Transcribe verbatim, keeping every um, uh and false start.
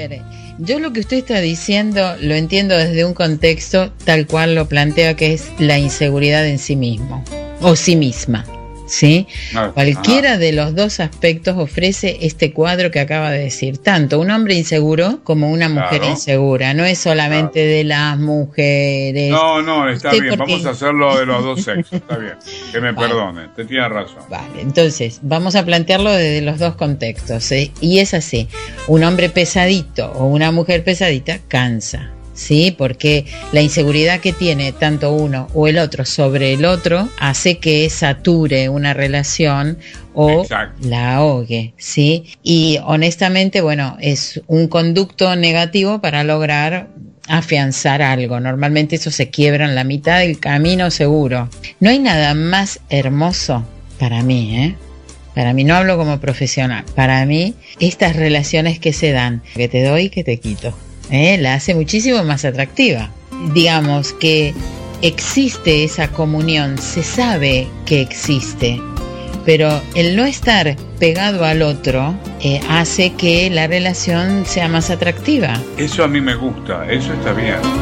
ver, yo lo que usted está diciendo lo entiendo desde un contexto tal cual lo plantea, que es la inseguridad en sí mismo o sí misma, ¿sí? Ah, cualquiera ajá. de los dos aspectos ofrece este cuadro que acaba de decir, tanto un hombre inseguro como una mujer claro. insegura, no es solamente claro. de las mujeres. No, no, está bien, porque... vamos a hacerlo de los dos sexos, está bien, que me vale. perdone, te tiene razón. Vale, entonces vamos a plantearlo desde los dos contextos, ¿eh? Y es así, un hombre pesadito o una mujer pesadita cansa. Sí, porque la inseguridad que tiene tanto uno o el otro sobre el otro hace que sature una relación o Exacto. la ahogue, ¿sí? Y honestamente, bueno, es un conducto negativo para lograr afianzar algo. Normalmente eso se quiebra en la mitad del camino seguro. No hay nada más hermoso para mí, ¿eh? Para mí, no hablo como profesional, para mí estas relaciones que se dan, que te doy, que te quito. ¿Eh? La hace muchísimo más atractiva. Digamos que existe esa comunión, se sabe que existe, pero el no estar pegado al otro eh, hace que la relación sea más atractiva. Eso a mí me gusta, eso está bien.